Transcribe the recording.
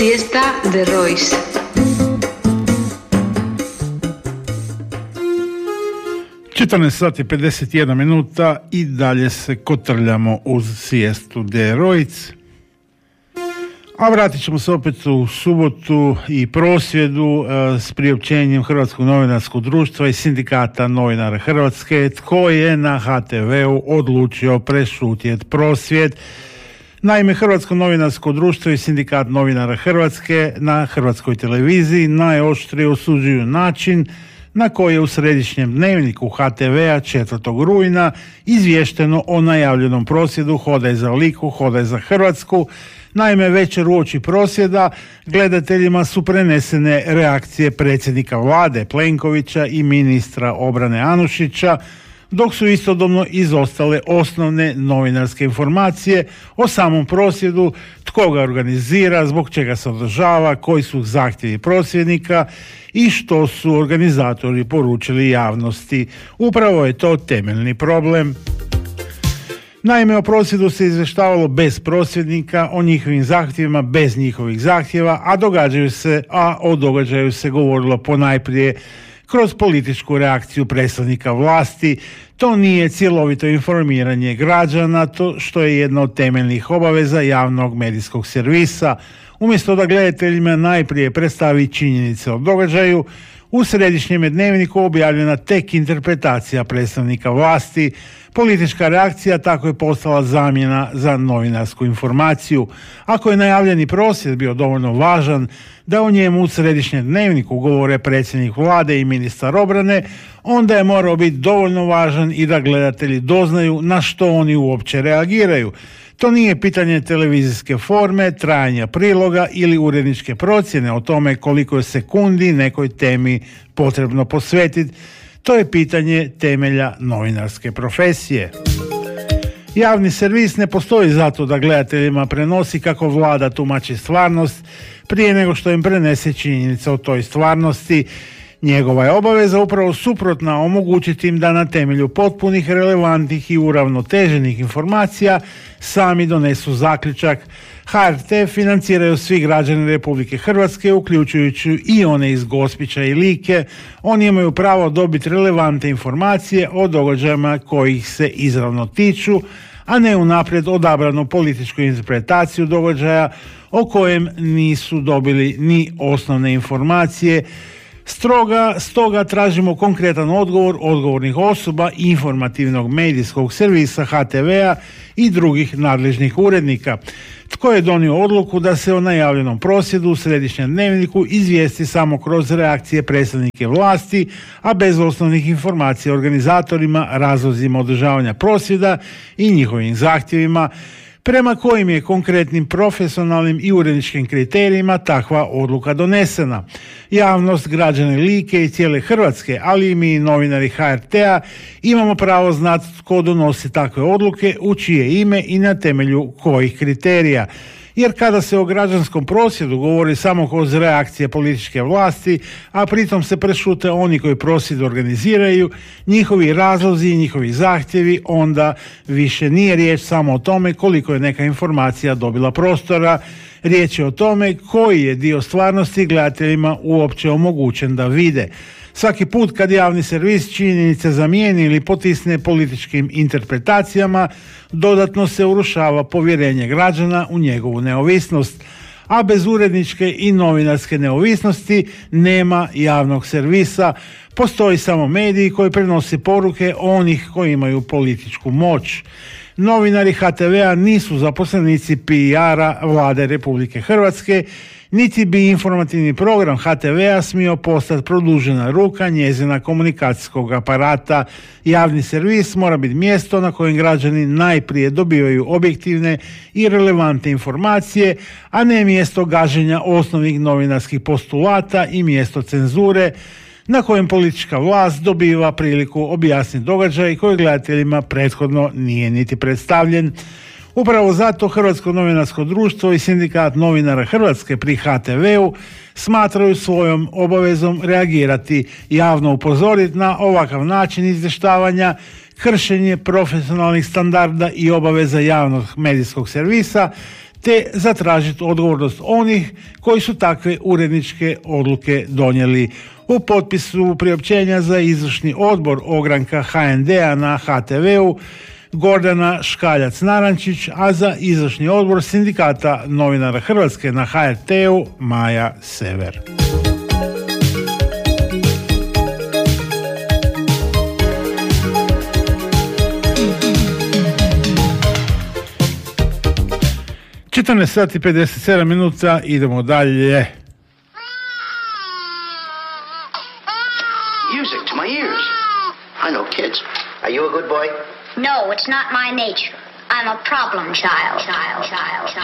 Siesta de Royce. Sati 51 minuta i dalje se kotrljamo uz Siestu de Royce. A vratit ćemo se opet u subotu i prosvjedu s priopćenjem Hrvatskog novinarskog društva i Sindikata novinara Hrvatske, tko je na HTV-u odlučio prešutjeti prosvjed. Naime, Hrvatsko novinarsko društvo i Sindikat novinara Hrvatske na Hrvatskoj televiziji najoštrije osuđuju način na koji je u središnjem dnevniku HTV-a 4. rujna izvješteno o najavljenom prosvjedu Hodaj za Liku, Hodaj za Hrvatsku. Naime, večer uoči prosvjeda gledateljima su prenesene reakcije predsjednika vlade Plenkovića i ministra obrane Anušića, dok su istodobno izostale osnovne novinarske informacije o samom prosvjedu, tko ga organizira, zbog čega se održava, koji su zahtjevi prosvjednika i što su organizatori poručili javnosti. Upravo je to temeljni problem. Naime, o prosvjedu se izvještavalo bez prosvjednika, o njihovim zahtjevima bez njihovih zahtjeva, a o događaju se govorilo ponajprije kroz političku reakciju predstavnika vlasti. To nije cjelovito informiranje građana, to što je jedna od temeljnih obaveza javnog medijskog servisa. Umjesto da gledateljima najprije predstavi činjenice o događaju, u središnjem je dnevniku objavljena tek interpretacija predstavnika vlasti. Politička reakcija tako je postala zamjena za novinarsku informaciju. Ako je najavljeni prosvjed bio dovoljno važan da o njemu u središnjem dnevniku govore predsjednik vlade i ministar obrane, onda je morao biti dovoljno važan i da gledatelji doznaju na što oni uopće reagiraju. To nije pitanje televizijske forme, trajanja priloga ili uredničke procjene o tome koliko je sekundi nekoj temi potrebno posvetiti. To je pitanje temelja novinarske profesije. Javni servis ne postoji zato da gledateljima prenosi kako vlada tumači stvarnost prije nego što im prenese činjenice o toj stvarnosti. Njegova je obaveza upravo suprotna, omogućiti im da na temelju potpunih, relevantnih i uravnoteženih informacija sami donesu zaključak. HRT financiraju svi građani Republike Hrvatske, uključujući i one iz Gospića i Like. Oni imaju pravo dobiti relevantne informacije o događajima kojih se izravno tiču, a ne unaprijed odabranu političku interpretaciju događaja o kojem nisu dobili ni osnovne informacije. Stoga tražimo konkretan odgovor odgovornih osoba informativnog medijskog servisa HTV-a i drugih nadležnih urednika. Tko je donio odluku da se o najavljenom prosvjedu u središnjem dnevniku izvijesti samo kroz reakcije predstavnike vlasti, a bez osnovnih informacija organizatorima, razlozima održavanja prosvjeda i njihovim zahtjevima, prema kojim je konkretnim profesionalnim i uredničkim kriterijima takva odluka donesena. Javnost, građani Like i cijele Hrvatske, ali i mi novinari HRT-a imamo pravo znati tko donosi takve odluke, u čije ime i na temelju kojih kriterija. Jer kada se o građanskom prosvjedu govori samo kroz reakcije političke vlasti, a pritom se prešute oni koji prosvjed organiziraju, njihovi razlozi i njihovi zahtjevi, onda više nije riječ samo o tome koliko je neka informacija dobila prostora. Riječ je o tome koji je dio stvarnosti gledateljima uopće omogućen da vide. Svaki put kad javni servis činjenice zamijeni ili potisne političkim interpretacijama, dodatno se urušava povjerenje građana u njegovu neovisnost. A bez uredničke i novinarske neovisnosti nema javnog servisa, postoji samo mediji koji prenose poruke onih koji imaju političku moć. Novinari HTV-a nisu zaposlenici PR-a vlade Republike Hrvatske, niti bi informativni program HTV-a smio postati produžena ruka njezina komunikacijskog aparata. Javni servis mora biti mjesto na kojem građani najprije dobivaju objektivne i relevantne informacije, a ne mjesto gaženja osnovnih novinarskih postulata i mjesto cenzure na kojem politička vlast dobiva priliku objasniti događaj koji gledateljima prethodno nije niti predstavljen. Upravo zato Hrvatsko novinarsko društvo i Sindikat novinara Hrvatske pri HTV-u smatraju svojom obavezom reagirati, javno upozoriti na ovakav način izvještavanja, kršenje profesionalnih standarda i obaveza javnog medijskog servisa, te zatražiti odgovornost onih koji su takve uredničke odluke donijeli. U potpisu priopćenja za izvršni odbor ogranka HND-a na HTV-u Gordana Škaljac-Narančić, a za izvršni odbor Sindikata novinara Hrvatske na HRT-u Maja Sever. sati 57 minuta, idemo dalje. Music to my ears. I know, kids. Are you a good boy? No, it's not my nature. I'm a problem child.